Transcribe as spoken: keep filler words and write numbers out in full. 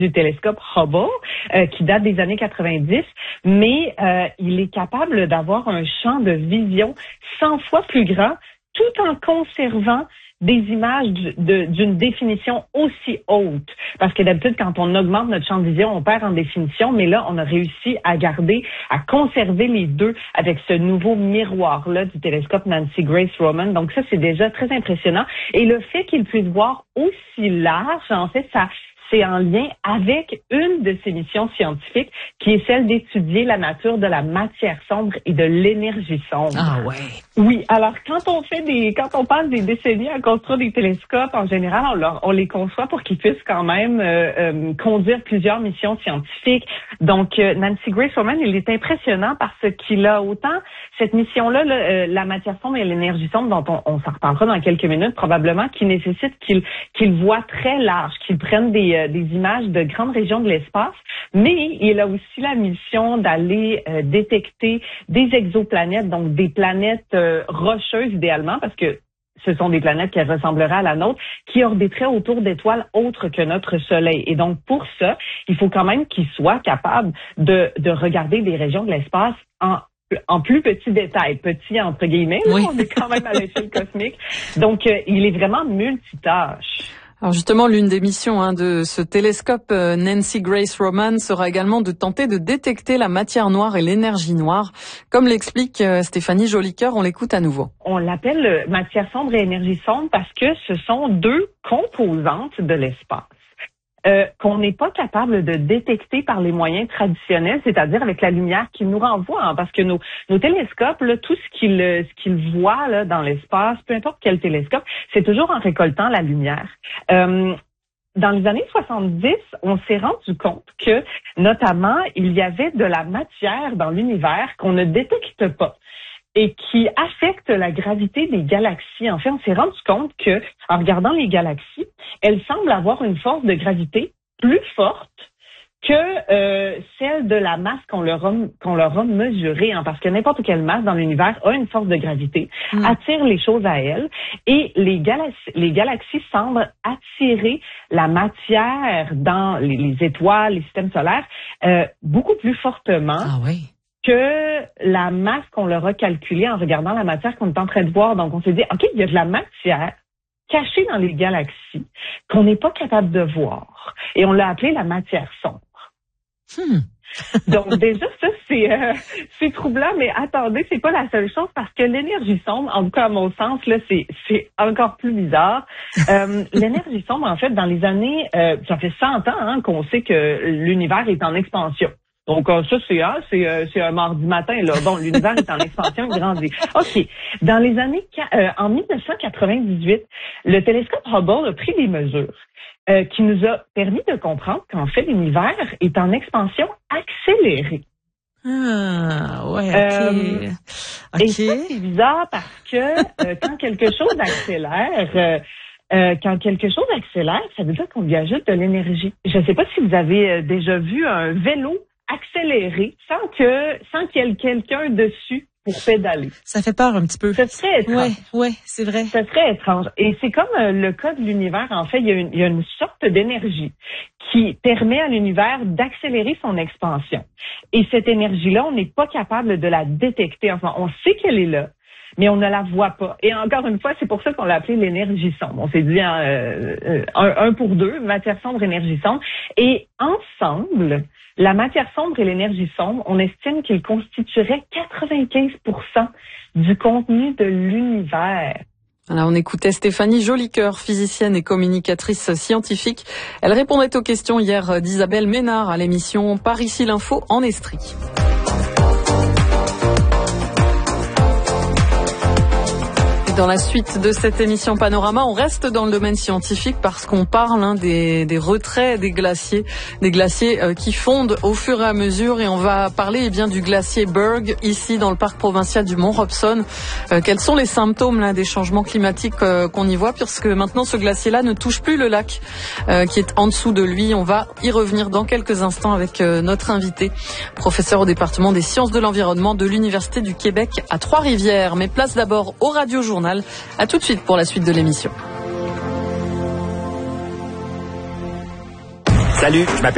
du télescope Hubble, euh, qui date des années quatre-vingt-dix, mais euh, il est capable d'avoir un champ de vision cent fois plus grand, tout en conservant des images de, d'une définition aussi haute. Parce que d'habitude, quand on augmente notre champ de vision, on perd en définition, mais là, on a réussi à garder, à conserver les deux avec ce nouveau miroir-là du télescope Nancy Grace Roman. Donc ça, c'est déjà très impressionnant. Et le fait qu'il puisse voir aussi large, en fait, ça... c'est en lien avec une de ses missions scientifiques, qui est celle d'étudier la nature de la matière sombre et de l'énergie sombre. Ah ouais. Oui, alors quand on fait des, quand on passe des décennies à construire des télescopes, en général, on, leur, on les conçoit pour qu'ils puissent quand même euh, euh, conduire plusieurs missions scientifiques. Donc, euh, Nancy Grace Roman, il est impressionnant parce qu'il a autant cette mission-là, là, euh, la matière sombre et l'énergie sombre, dont on, on s'en reparlera dans quelques minutes probablement, qui nécessite qu'il qu'il voit très large, qu'il prenne des euh, des images de grandes régions de l'espace, mais il a aussi la mission d'aller euh, détecter des exoplanètes, donc des planètes euh, rocheuses idéalement, parce que ce sont des planètes qui ressembleraient à la nôtre, qui orbiteraient autour d'étoiles autres que notre Soleil. Et donc, pour ça, il faut quand même qu'il soit capable de, de regarder des régions de l'espace en en plus petit détail, petit entre guillemets, là, oui. On est quand même à l'échelle cosmique. Donc, euh, il est vraiment multitâche. Alors justement, l'une des missions hein, de ce télescope euh, Nancy Grace Roman sera également de tenter de détecter la matière noire et l'énergie noire. Comme l'explique euh, Stéphanie Jolicoeur, on l'écoute à nouveau. On l'appelle matière sombre et énergie sombre parce que ce sont deux composantes de l'espace. Euh, qu'on n'est pas capable de détecter par les moyens traditionnels, c'est-à-dire avec la lumière qui nous renvoie, hein, parce que nos, nos télescopes, là, tout ce qu'ils ce qu'ils voient là, dans l'espace, peu importe quel télescope, c'est toujours en récoltant la lumière. Euh, Dans les années soixante-dix, on s'est rendu compte que, notamment, il y avait de la matière dans l'univers qu'on ne détecte pas et qui affecte la gravité des galaxies. En fait, on s'est rendu compte que, en regardant les galaxies, elles semblent avoir une force de gravité plus forte que euh, celle de la masse qu'on leur a, qu'on leur a mesurée, hein, parce que n'importe quelle masse dans l'univers a une force de gravité, mmh. attire les choses à elle, et les galaxies, les galaxies semblent attirer la matière dans les, les étoiles, les systèmes solaires, euh, beaucoup plus fortement. Ah oui. Que la masse qu'on leur a calculée en regardant la matière qu'on est en train de voir. Donc, on s'est dit, OK, il y a de la matière cachée dans les galaxies qu'on n'est pas capable de voir. Et on l'a appelée la matière sombre. Hmm. Donc, déjà, ça, c'est, euh, c'est troublant, mais attendez, c'est pas la seule chose parce que l'énergie sombre, en tout cas à mon sens, là, c'est, c'est encore plus bizarre. Euh, l'énergie sombre, en fait, dans les années, euh, ça fait cent ans hein, qu'on sait que l'univers est en expansion. Donc, euh, ça, c'est, hein, c'est, euh, c'est un mardi matin, là. Bon, l'univers est en expansion, il grandit. OK. Dans les années, euh, en dix-neuf cent quatre-vingt-dix-huit, le télescope Hubble a pris des mesures euh, qui nous a permis de comprendre qu'en fait, l'univers est en expansion accélérée. Ah, ouais, OK. Euh, OK. Et ça, c'est bizarre parce que euh, quand quelque chose accélère... Euh, Euh, quand quelque chose accélère, ça veut dire qu'on lui ajoute de l'énergie. Je ne sais pas si vous avez euh, déjà vu un vélo accéléré sans que sans qu'il y ait quelqu'un dessus pour pédaler. Ça fait peur un petit peu. Ce serait étrange. Ouais, ouais, c'est vrai. Ce serait étrange. Et c'est comme euh, le cas de l'univers. En fait, il y a une, il y a une sorte d'énergie qui permet à l'univers d'accélérer son expansion. Et cette énergie-là, on n'est pas capable de la détecter. Enfin, on sait qu'elle est là, mais on ne la voit pas. Et encore une fois, c'est pour ça qu'on l'a appelé l'énergie sombre. On s'est dit hein, euh, un, un pour deux, matière sombre, énergie sombre. Et ensemble, la matière sombre et l'énergie sombre, on estime qu'ils constitueraient quatre-vingt-quinze pour cent du contenu de l'univers. Alors, on écoutait Stéphanie Jolicoeur, physicienne et communicatrice scientifique. Elle répondait aux questions hier d'Isabelle Ménard à l'émission Par ici l'info en Estrie. Dans la suite de cette émission Panorama, on reste dans le domaine scientifique parce qu'on parle hein, des, des retraits des glaciers, des glaciers euh, qui fondent au fur et à mesure, et on va parler eh bien du glacier Berg ici dans le parc provincial du Mont Robson. Euh, quels sont les symptômes là des changements climatiques euh, qu'on y voit, puisque maintenant ce glacier-là ne touche plus le lac euh, qui est en dessous de lui. On va y revenir dans quelques instants avec euh, notre invité, professeur au département des sciences de l'environnement de l'Université du Québec à Trois-Rivières. Mais place d'abord au Radio Journal. À tout de suite pour la suite de l'émission. Salut, je m'appelle